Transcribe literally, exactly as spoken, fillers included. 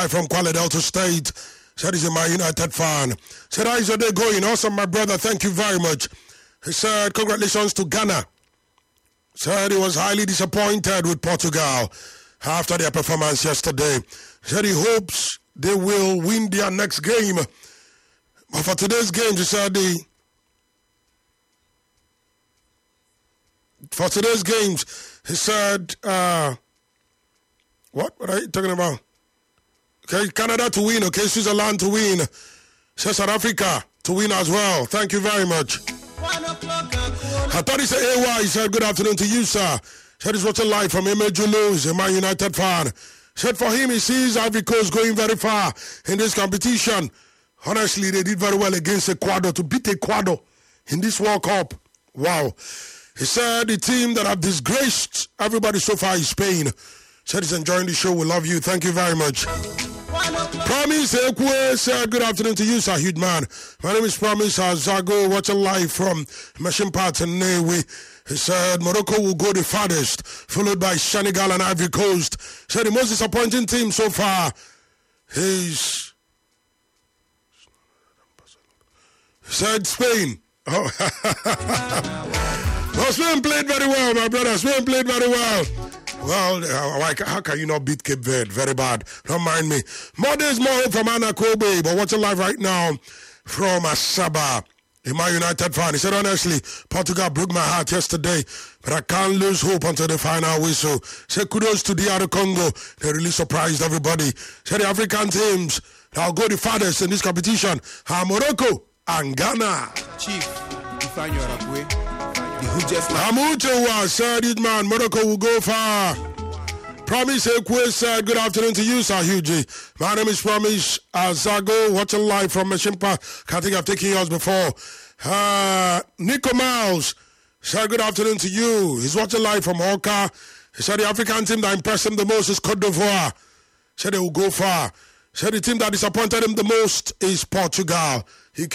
from Kuala Delta State. Said he's a Man United fan. Said, how's your day going? Awesome, my brother. Thank you very much. He said, congratulations to Ghana. Said he was highly disappointed with Portugal after their performance yesterday. Said he hopes they will win their next game. But for today's game, he said the for today's games, he said, uh, what? What are you talking about? Okay, Canada to win. Okay, Switzerland to win. Said South Africa to win as well. Thank you very much. I thought he said, A Y. He said, good afternoon to you, sir. Said he's watching live from Emejulu. He's a Man United fan. Said for him, he sees Ivory Coast going very far in this competition. Honestly, they did very well against Ecuador to beat Ecuador in this World Cup. Wow. He said the team that have disgraced everybody so far is Spain. Said he's enjoying the show. We love you. Thank you very much. Promise Ekwe said, good afternoon to you, sir, huge man. My name is Promise Azago, watching live from Machine Parts in Newe. He said Morocco will go the farthest, followed by Senegal and Ivory Coast. Said the most disappointing team so far is, he said Spain. Oh. Well, Spain played very well, my brother. Spain played very well. Well, uh, how can you not beat Cape Verde? Very bad. Don't mind me. More days, more hope from Anna Kobe. But watching live right now from Asaba, a Man United fan. He said, honestly, Portugal broke my heart yesterday, but I can't lose hope until the final whistle. Said kudos to D R Congo. They really surprised everybody. Said the African teams that will go the farthest in this competition are Morocco and Ghana. Chief, Ifeanyi Orakwe. Amuchewa said it, man. Morocco will go far. Promise Ekwe said, good afternoon to you, Sir Hughie. My name is Promise Azago, watching live from Meshimpa. I think I've taken yours before. Uh, Nico Miles said, good afternoon to you. He's watching live from Hoka. He said the African team that impressed him the most is Cote d'Ivoire. Said they will go far. Said the team that disappointed him the most is Portugal. He